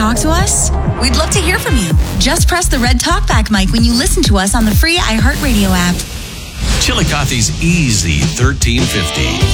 talk to us? We'd love to hear from you. Just press the red talkback mic when you listen to us on the free iHeartRadio app. Chillicothe's Easy 1350.